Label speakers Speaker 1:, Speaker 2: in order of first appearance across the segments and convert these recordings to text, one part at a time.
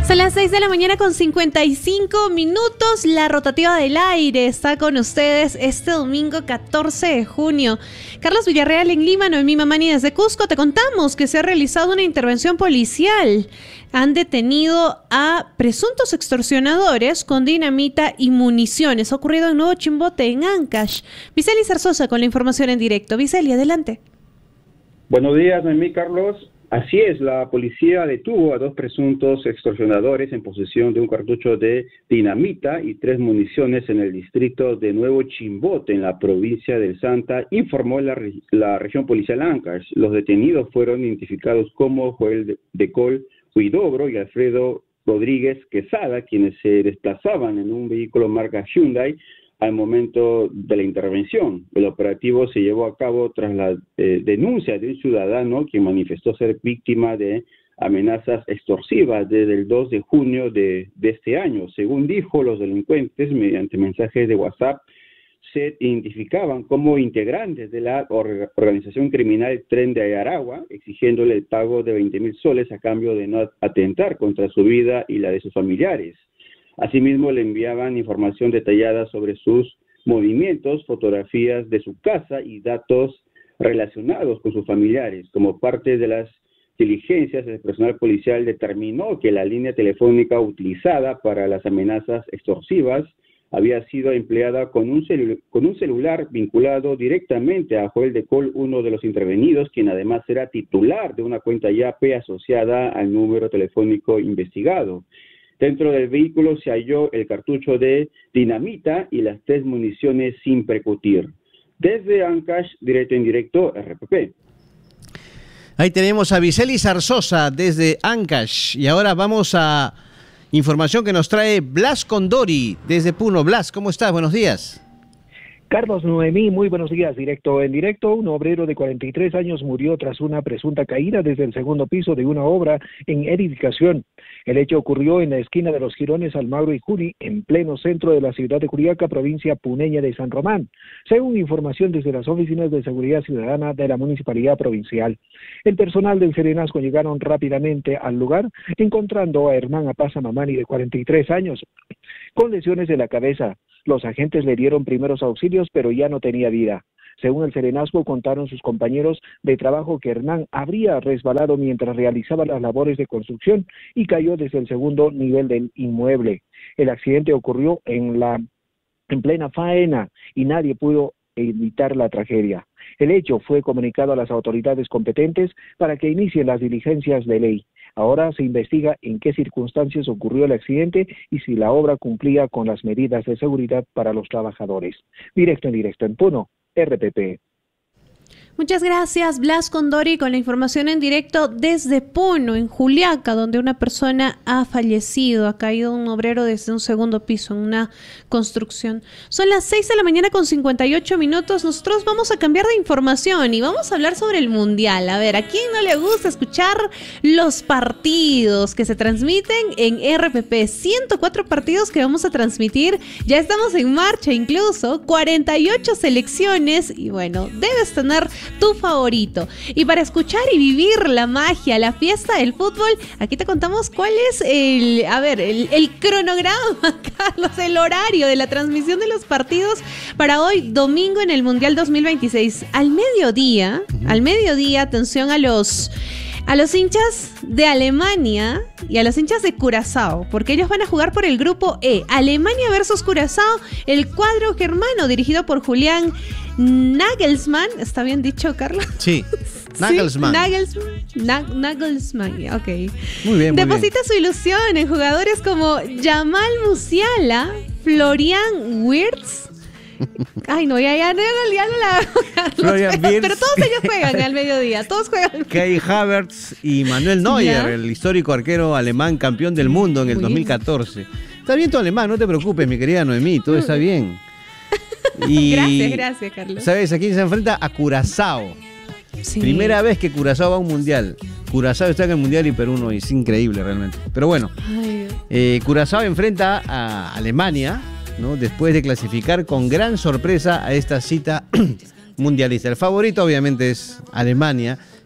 Speaker 1: Son las 6 de la mañana con 55 minutos. La rotativa del aire está con ustedes este domingo 14 de junio. Carlos Villarreal en Lima, Noemí Mamani desde Cusco. Te contamos que se ha realizado una intervención policial. Han detenido a presuntos extorsionadores con dinamita y municiones. Ha ocurrido en Nuevo Chimbote, en Ancash. Viceli Zarzosa con la información en directo. Viceli, adelante.
Speaker 2: Buenos días, Noemí, Carlos. Así es, la policía detuvo a 2 presuntos extorsionadores en posesión de un cartucho de dinamita y 3 municiones en el distrito de Nuevo Chimbote, en la provincia del Santa, informó la región policial Ancash. Los detenidos fueron identificados como Joel de Col Huidobro y Alfredo Rodríguez Quesada, quienes se desplazaban en un vehículo marca Hyundai al momento de la intervención. El operativo se llevó a cabo tras la denuncia de un ciudadano quien manifestó ser víctima de amenazas extorsivas desde el 2 de junio de este año. Según dijo, los delincuentes, mediante mensajes de WhatsApp, se identificaban como integrantes de la organización criminal Tren de Aragua, exigiéndole el pago de 20,000 soles a cambio de no atentar contra su vida y la de sus familiares. Asimismo, le enviaban información detallada sobre sus movimientos, fotografías de su casa y datos relacionados con sus familiares. Como parte de las diligencias, el personal policial determinó que la línea telefónica utilizada para las amenazas extorsivas había sido empleada con un celular vinculado directamente a Joel de Col, uno de los intervenidos, quien además era titular de una cuenta YAPE asociada al número telefónico investigado. Dentro del vehículo se halló el cartucho de dinamita y las 3 municiones sin percutir. Desde Ancash, directo en directo, RPP.
Speaker 3: Ahí tenemos a Viceli Zarzosa desde Ancash. Y ahora vamos a información que nos trae Blas Condori desde Puno. Blas, ¿cómo estás? Buenos días.
Speaker 4: Carlos, Noemí, muy buenos días. Directo en directo, un obrero de 43 años murió tras una presunta caída desde el segundo piso de una obra en edificación. El hecho ocurrió en la esquina de los Jirones Almagro y Juni, en pleno centro de la ciudad de Curiaca, provincia puneña de San Román, según información desde las oficinas de seguridad ciudadana de la municipalidad provincial. El personal del Serenazgo llegaron rápidamente al lugar, encontrando a Hernán Apaza Mamani, de 43 años, con lesiones de la cabeza. Los agentes le dieron primeros auxilios, pero ya no tenía vida. Según el Serenazgo, contaron sus compañeros de trabajo que Hernán habría resbalado mientras realizaba las labores de construcción y cayó desde el segundo nivel del inmueble. El accidente ocurrió en plena faena y nadie pudo evitar la tragedia. El hecho fue comunicado a las autoridades competentes para que inicien las diligencias de ley. Ahora se investiga en qué circunstancias ocurrió el accidente y si la obra cumplía con las medidas de seguridad para los trabajadores. Directo en Puno, RPP.
Speaker 1: Muchas gracias, Blas Condori, con la información en directo desde Puno, en Juliaca, donde una persona ha fallecido. Ha caído un obrero desde un segundo piso en una construcción. Son las 6 de la mañana con 58 minutos. Nosotros vamos a cambiar de información y vamos a hablar sobre el Mundial. A ver, ¿a quién no le gusta escuchar los partidos que se transmiten en RPP? 104 partidos que vamos a transmitir. Ya estamos en marcha incluso. 48 selecciones y bueno, debes tener tu favorito. Y para escuchar y vivir la magia, la fiesta del fútbol, aquí te contamos cuál es el cronograma, Carlos, el horario de la transmisión de los partidos para hoy, domingo, en el Mundial 2026. Al mediodía, atención a los hinchas de Alemania y a los hinchas de Curazao, porque ellos van a jugar por el grupo E. Alemania versus Curazao, el cuadro germano dirigido por Julián Nagelsmann. ¿Está bien dicho, Carlos?
Speaker 3: Sí, Nagelsmann.
Speaker 1: Nagelsmann, ok.
Speaker 3: Muy bien,
Speaker 1: Deposita su ilusión en jugadores como Jamal Musiala, Florian Wirtz. Ay, no, ya no la Carlos, pero todos ellos juegan al mediodía, todos juegan.
Speaker 3: Kai Havertz y Manuel Neuer, el histórico arquero alemán campeón del mundo en el 2014. Está bien tu alemán, no te preocupes, mi querida Noemí, todo está bien. Y
Speaker 1: gracias, Carlos.
Speaker 3: ¿Sabes a quién se enfrenta? A Curazao.
Speaker 1: Sí.
Speaker 3: Primera vez que Curazao va a un mundial. Curazao está en el mundial y Perú no, es increíble realmente. Pero bueno, Curazao enfrenta a Alemania, ¿no? Después de clasificar con gran sorpresa a esta cita mundialista. El favorito obviamente es Alemania,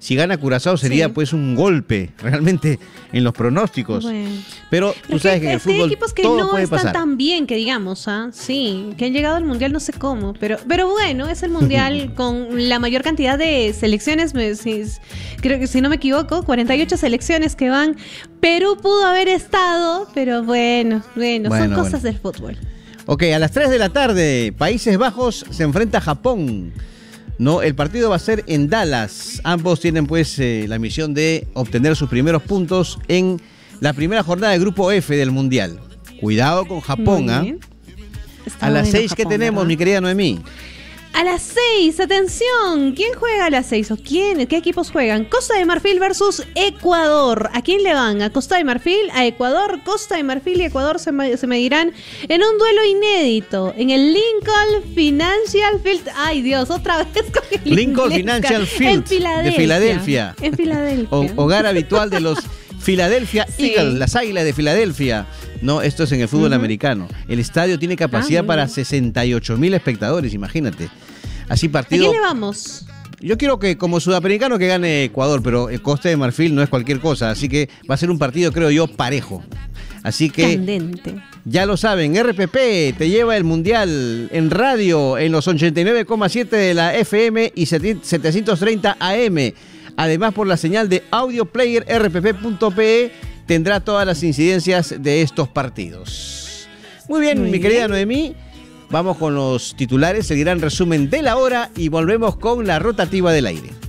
Speaker 3: si gana Curazao sería pues un golpe realmente en los pronósticos.
Speaker 1: Bueno.
Speaker 3: Pero tú sabes que en el fútbol
Speaker 1: hay equipos que
Speaker 3: todo
Speaker 1: no
Speaker 3: puede
Speaker 1: están
Speaker 3: pasar.
Speaker 1: tan bien, que digamos, sí, que han llegado al Mundial no sé cómo, pero bueno, es el Mundial con la mayor cantidad de selecciones, creo que si no me equivoco, 48 selecciones que van. Perú pudo haber estado, pero bueno, son cosas del fútbol.
Speaker 3: Ok, a las 3 de la tarde, Países Bajos se enfrenta a Japón. No, el partido va a ser en Dallas. Ambos tienen pues la misión de obtener sus primeros puntos en la primera jornada del grupo F del Mundial. Cuidado con Japón, ¿ah? A las 6, ¿qué tenemos, ¿verdad? Mi querida Noemí?
Speaker 1: A las 6, atención, ¿quién juega a las 6 o quién? ¿Qué equipos juegan? Costa de Marfil versus Ecuador. ¿A quién le van? ¿A Costa de Marfil? ¿A Ecuador? Costa de Marfil y Ecuador se medirán en un duelo inédito en el Lincoln Financial Field. Ay Dios, otra vez con el
Speaker 3: Lincoln Financial Field de Filadelfia.
Speaker 1: En Filadelfia.
Speaker 3: Hogar habitual de los Philadelphia Eagles, las Águilas de Filadelfia. No, esto es en el fútbol americano. El estadio tiene capacidad para 68,000 espectadores, imagínate. Así partido.
Speaker 1: ¿A quién le vamos?
Speaker 3: Yo quiero que como sudamericano que gane Ecuador, pero el Costa de Marfil no es cualquier cosa, así que va a ser un partido, creo yo, parejo. Así que
Speaker 1: candente. Ya
Speaker 3: lo saben, RPP te lleva el Mundial en radio en los 89,7 de la FM y 730 AM. Además, por la señal de audio player rpp.pe tendrá todas las incidencias de estos partidos. Muy bien, mi querida Noemí. Vamos con los titulares, el gran resumen de la hora y volvemos con la rotativa del aire.